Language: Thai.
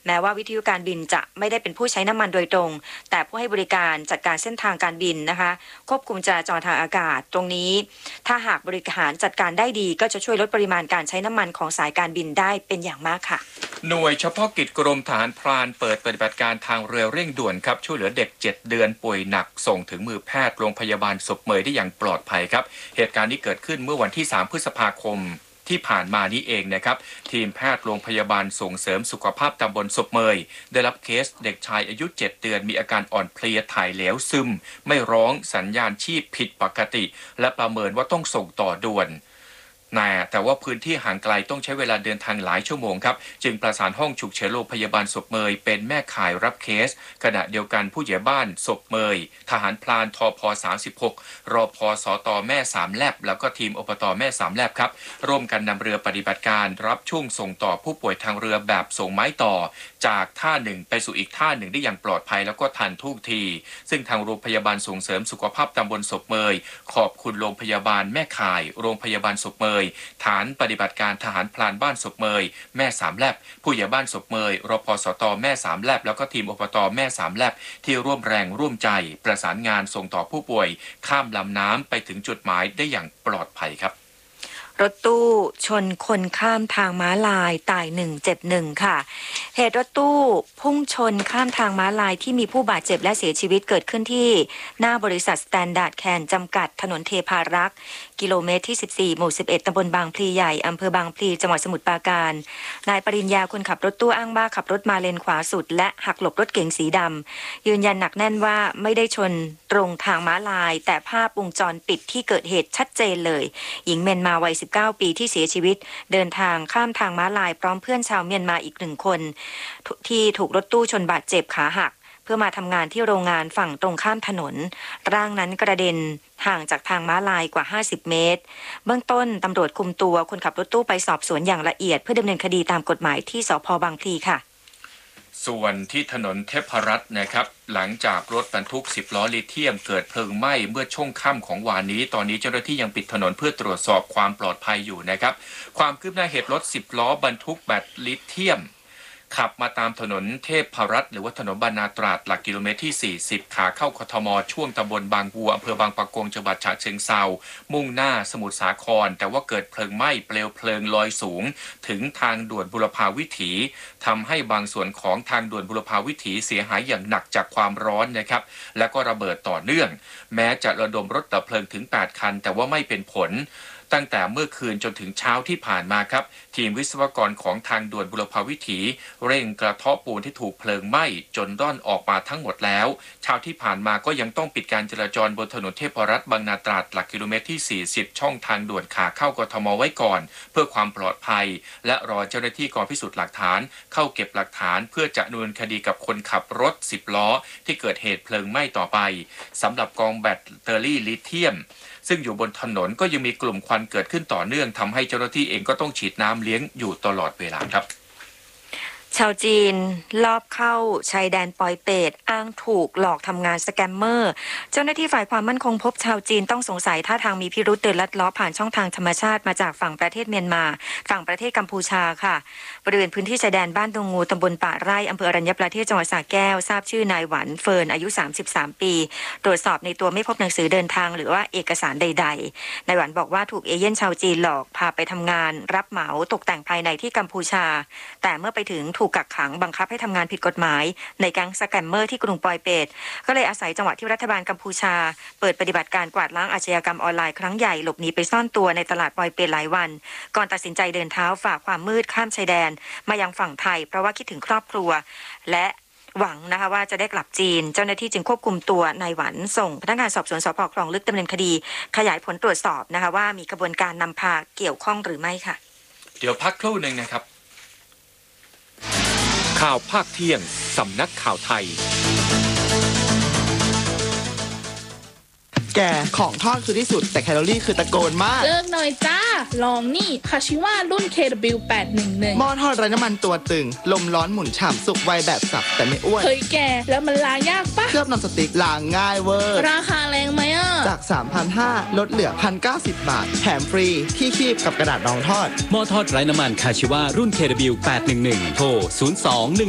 แม้ว่าวิทยุการบินจะไม่ได้เป็นผู้ใช้น้ำมันโดยตรงแต่ผู้ให้บริการจัดการเส้นทางการบินนะคะควบคุมจราจรทางอากาศตรงนี้ถ้าหากบริหารจัดการได้ดีก็จะช่วยลดปริมาณการใช้น้ำมันของสายการบินได้เป็นอย่างมากค่ะหน่วยเฉพาะกิจกรมทหารพรานเปิดปฏิบัติการทางเรือเร่งด่วนครับช่วยเหลือเด็ก7เดือนป่วยหนักส่งถึงมือแพทย์โรงพยาบาลศพเมยได้อย่างปลอดภัยครับเหตุการณ์นี้เกิดขึ้นเมื่อวันที่3พฤษภาคมที่ผ่านมานี้เองนะครับทีมแพทย์โรงพยาบาลส่งเสริมสุขภาพตำบลศพเมยได้รับเคสเด็กชายอายุ7เดือนมีอาการอ่อนเพลียถ่ายเหลวซึมไม่ร้องสัญญาณชีพผิดปกติและประเมินว่าต้องส่งต่อด่วนแต่ว่าพื้นที่ห่างไกลต้องใช้เวลาเดินทางหลายชั่วโมงครับจึงประสานห้องฉุกเฉินโรงพยาบาลศพเมยเป็นแม่ข่ายรับเคสขณะเดียวกันผู้ใหญ่บ้านศพเมยทหารพรานทพ36รพสตแม่สามแลบแล้วก็ทีมอบตแม่สามแลบครับร่วมกันนำเรือปฏิบัติการรับช่วงส่งต่อผู้ป่วยทางเรือแบบส่งไม้ต่อจากท่าหนึ่งไปสู่อีกท่าหนึ่งได้อย่างปลอดภัยแล้วก็ทันท่วงทีซึ่งทางโรงพยาบาลส่งเสริมสุขภาพตำบลศพเมยขอบคุณโรงพยาบาลแม่ข่ายโรงพยาบาลศพเมยฐานปฏิบัติการทหารพรานบ้านศพเมยแม่สามแลบผู้ใหญ่บ้านศพเมยรพสตแม่สามแลบแล้วก็ทีมอบตแม่สามแลบที่ร่วมแรงร่วมใจประสานงานส่งต่อผู้ป่วยข้ามลำน้ำไปถึงจุดหมายได้อย่างปลอดภัยครับรถตู้ชนคนข้ามทางม้าลายตาย1เจ็บ1ค่ะเหตุรถตู้พุ่งชนข้ามทางม้าลายที่มีผู้บาดเจ็บและเสียชีวิตเกิดขึ้นที่หน้าบริษัทสแตนดาร์ดแคนจำกัดถนนเทพารักษ์กิโลเมตรที่14หมู่11ตำบลบางพลีใหญ่อำเภอบางพลีจังหวัดสมุทรปราการนายปริญญาคนขับรถตู้อ้างว่าขับรถมาเลนขวาสุดและหักหลบรถเก๋งสีดำยืนยันหนักแน่นว่าไม่ได้ชนตรงทางม้าลายแต่ภาพวงจรปิดที่เกิดเหตุชัดเจนเลยหญิงเมียนมาวัย19ปีที่เสียชีวิตเดินทางข้ามทางม้าลายพร้อมเพื่อนชาวเมียนมาอีก1คนที่ถูกรถตู้ชนบาดเจ็บขาหักเพื่อมาทำงานที่โรงงานฝั่งตรงข้ามถนนร่างนั้นกระเด็นห่างจากทางม้าลายกว่า50เมตรเบื้องต้นตำรวจคุมตัวคนขับรถตู้ไปสอบสวนอย่างละเอียดเพื่อดำเนินคดีตามกฎหมายที่สภ.บางพลีค่ะส่วนที่ถนนเทพรัตน์นะครับหลังจากรถบรรทุก10ล้อลิเธียมเกิดเพลิงไหม้เมื่อช่วงค่ำของวานนี้ตอนนี้เจ้าหน้าที่ยังปิดถนนเพื่อตรวจสอบความปลอดภัยอยู่นะครับความคืบหน้าเหตุรถ10ล้อบรรทุกแบตลิเธียมขับมาตามถนนเทพรัตน์หรือว่าถนนบรรณาตราดหลักกิโลเมตรที่40ขาเข้ากทมช่วงตำบลบางวัวอำเภอบางปะกงจังหวัดฉะเชิงเทรามุ่งหน้าสมุทรสาครแต่ว่าเกิดเพลิงไหม้เปลวเพลิงลอยสูงถึงทางด่วนบุรพาวิถีทำให้บางส่วนของทางด่วนบุรพาวิถีเสียหายอย่างหนักจากความร้อนนะครับและก็ระเบิดต่อเนื่องแม้จะระดมรถดับเพลิงถึง8คันแต่ว่าไม่เป็นผลตั้งแต่เมื่อคืนจนถึงเช้าที่ผ่านมาครับทีมวิศวกรของทางด่วนบุรพาวิถีเร่งกระเทาะปูนที่ถูกเพลิงไหม้จนร่อนออกมาทั้งหมดแล้วเช้าที่ผ่านมาก็ยังต้องปิดการจราจรบนถนนเทพรัตน์บางนาตราดหลักกิโลเมตรที่40ช่องทางด่วนขาเข้ากทมไว้ก่อนเพื่อความปลอดภัยและรอเจ้าหน้าที่กองพิสูจน์หลักฐานเข้าเก็บหลักฐานเพื่อจะดำเนินคดีกับคนขับรถ10ล้อที่เกิดเหตุเพลิงไหม้ต่อไปสำหรับกองแบตเตอรี่ลิเธียมซึ่งอยู่บนถนนก็ยังมีกลุ่มควันเกิดขึ้นต่อเนื่องทำให้เจ้าหน้าที่เองก็ต้องฉีดน้ำเลี้ยงอยู่ตลอดเวลาครับชาวจีนลอบเข้าชายแดนปอยเปตอ้างถูกหลอกทำงานสแกมเมอร์เจ้าหน้าที่ฝ่ายความมั่นคงพบชาวจีนต้องสงสัยท่าทางมีพิรุธเดินลัดล้อผ่านช่องทางธรรมชาติมาจากฝั่งประเทศเมียนมาฝั่งประเทศกัมพูชาค่ะบริเวณพื้นที่ชายแดนบ้านดงงูตำบลป่าไร่อำเภออรัญญประเทศจังหวัดสระแก้วทราบชื่อนายหวันเฟิร์นอายุ33ปีตรวจสอบในตัวไม่พบหนังสือเดินทางหรือว่าเอกสารใดๆนายหวันบอกว่าถูกเอเย่นชาวจีนหลอกพาไปทำงานรับเหมาตกแต่งภายในที่กัมพูชาแต่เมื่อไปถึงถูกกักขังบังคับให้ทำงานผิดกฎหมายในแก๊งสแกมเมอร์ที่กรุงปอยเปตก็เลยอาศัยจังหวะที่รัฐบาลกัมพูชาเปิดปฏิบัติการกวาดล้างอาชญากรรมออนไลน์ครั้งใหญ่หลบหนีไปซ่อนตัวในตลาดปอยเปตหลายวันก่อนตัดสินใจเดินเท้าฝ่าความมืดข้ามชายแดนมายังฝั่งไทยเพราะว่าคิดถึงครอบครัวและหวังนะคะว่าจะได้กลับจีนเจ้าหน้าที่จึงควบคุมตัวนายหวันส่งพนักงานสอบสวนสภ.คลองลึกดำเนินคดีขยายผลตรวจสอบนะคะว่ามีกระบวนการนำพาเกี่ยวข้องหรือไม่ค่ะเดี๋ยวพักครู่นึงนะครับข่าวภาคเที่ยงสำนักข่าวไทยแกของทอดคือที่สุดแต่แคลอรี่คือตะโกนมากเลิกหน่อยจ้าลองนี่คาชิว่ารุ่น KW811 หม้อทอดไร้น้ำมันตัวตึงลมร้อนหมุนฉ่ำสุกไวแบบสับแต่ไม่อ้วนเฮ้ยแกแล้วมันล้างยากปะเคลือบนอนสติ๊กล้างง่ายเวอร์ราคาแรงไหมอ่ะจาก 3,500 ลดเหลือ 1,090 บาทแถมฟรีที่คีบกับกระดาษรองทอดหม้อทอดไร้น้ำมันคาชิว่ารุ่น KW811 โทร02